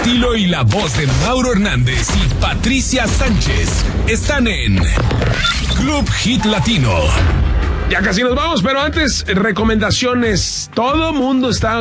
estilo y la voz de Mauro Hernández y Patricia Sánchez están en Club Hit Latino. Ya casi nos vamos, pero antes, recomendaciones. Todo mundo está,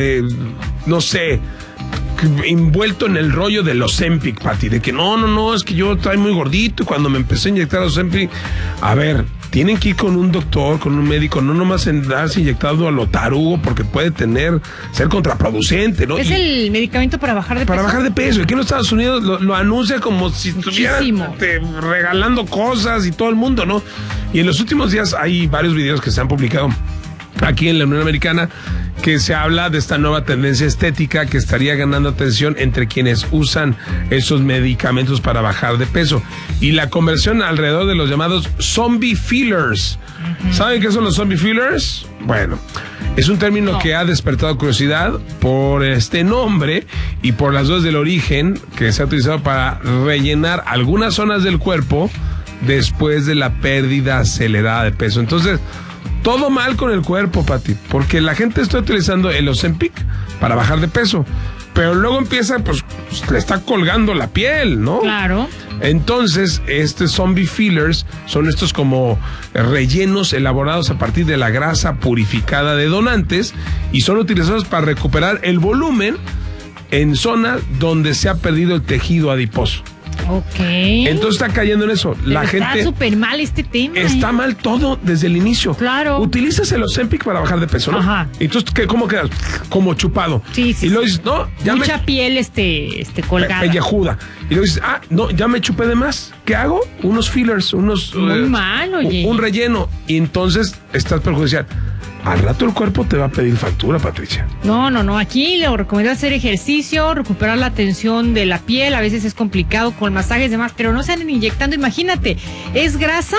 no sé, envuelto en el rollo de los Ozempic, Pati, de que no, es que yo estoy muy gordito y cuando me empecé a inyectar los Ozempic, a ver, tienen que ir con un doctor, con un médico, no nomás en darse inyectado a lo tarugo porque puede ser contraproducente, ¿no? Es el medicamento para bajar de peso. Para bajar de peso. Y aquí en los Estados Unidos lo anuncia como si estuvieran regalando cosas y todo el mundo, ¿no? Y en los últimos días hay varios videos que se han publicado aquí en la Unión Americana que se habla de esta nueva tendencia estética que estaría ganando atención entre quienes usan esos medicamentos para bajar de peso. Y la conversión alrededor de los llamados zombie fillers. ¿Saben qué son los zombie fillers? Bueno, es un término que ha despertado curiosidad por este nombre y por las dudas del origen que se ha utilizado para rellenar algunas zonas del cuerpo después de la pérdida acelerada de peso. Entonces, todo mal con el cuerpo, Pati, porque la gente está utilizando el Ozempic para bajar de peso, pero luego empieza, pues, le está colgando la piel, ¿no? Claro. Entonces, zombie fillers son estos como rellenos elaborados a partir de la grasa purificada de donantes y son utilizados para recuperar el volumen en zonas donde se ha perdido el tejido adiposo. Ok. Entonces está cayendo en eso. Pero está súper mal este tema. Está mal todo desde el inicio. Claro. Utilizas el Ozempic para bajar de peso, ¿no? Ajá. Entonces, ¿cómo quedas? Como chupado. Sí. Y luego dices, no, ya mucha piel colgada. Pellejuda. Y luego dices, no, ya me chupé de más. ¿Qué hago? Unos fillers, Muy mal, oye. Un relleno. Y entonces estás perjudicial. Al rato el cuerpo te va a pedir factura, Patricia. No. Aquí le recomiendo hacer ejercicio, recuperar la tensión de la piel. A veces es complicado con masajes y demás, pero no se anden inyectando. Imagínate, es grasa